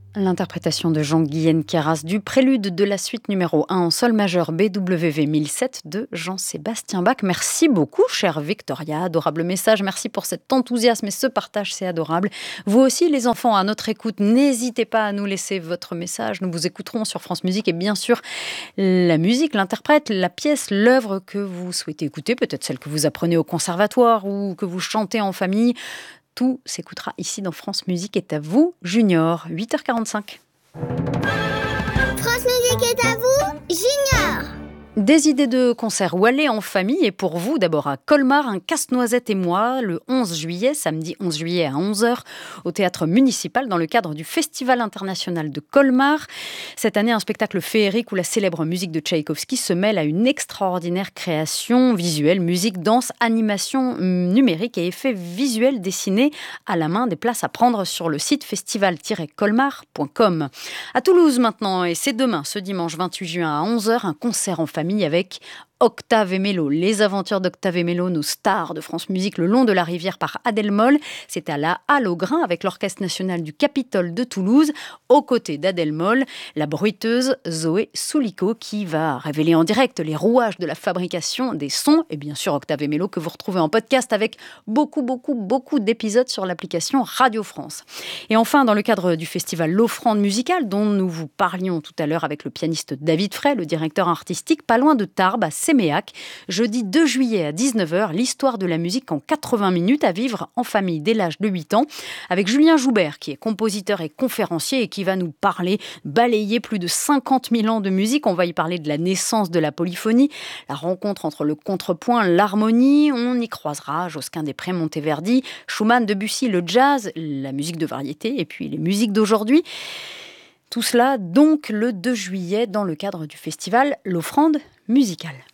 L'interprétation de Jean-Guyen Queyras du prélude de la suite numéro 1 en sol majeur BWV 1007 de Jean-Sébastien Bach. Merci beaucoup, chère Victoria. Adorable message. Merci pour cet enthousiasme et ce partage, c'est adorable. Vous aussi, les enfants, à notre écoute, n'hésitez pas à nous laisser votre message. Nous vous écouterons sur France Musique et bien sûr, la musique, l'interprète, la pièce, l'œuvre que vous souhaitez écouter, peut-être celle que vous apprenez au conservatoire ou que vous chantez en famille. Tout s'écoutera ici dans France Musique est à vous, Junior, 8h45. France Musique est à vous, Junior. Des idées de concert où aller en famille et pour vous, d'abord à Colmar, un Casse-Noisette et moi, le 11 juillet, samedi 11 juillet à 11h, au Théâtre Municipal dans le cadre du Festival international de Colmar. Cette année, un spectacle féerique où la célèbre musique de Tchaïkovski se mêle à une extraordinaire création visuelle, musique, danse, animation numérique et effets visuels dessinés à la main, des places à prendre sur le site festival-colmar.com. À Toulouse maintenant, et c'est demain, ce dimanche 28 juin à 11h, un concert en famille avec Octave et Mélo, les aventures d'Octave et Mélo, nos stars de France Musique le long de la rivière par Adèle Moll. C'est à la Halle au Grain avec l'Orchestre national du Capitole de Toulouse, aux côtés d'Adèle Moll, la bruiteuse Zoé Soulico qui va révéler en direct les rouages de la fabrication des sons. Et bien sûr Octave et Mélo que vous retrouvez en podcast avec beaucoup d'épisodes sur l'application Radio France. Et enfin, dans le cadre du festival L'Offrande musicale dont nous vous parlions tout à l'heure avec le pianiste David Frey, le directeur artistique, pas loin de Tarbes, à Séméac, jeudi 2 juillet à 19h, l'histoire de la musique en 80 minutes à vivre en famille dès l'âge de 8 ans, avec Julien Joubert, qui est compositeur et conférencier et qui va nous balayer plus de 50 000 ans de musique. On va y parler de la naissance de la polyphonie, la rencontre entre le contrepoint, l'harmonie. On y croisera Josquin-des-Prés, Monteverdi, Schumann, Debussy, le jazz, la musique de variété et puis les musiques d'aujourd'hui. Tout cela donc le 2 juillet dans le cadre du festival L'Offrande musicale.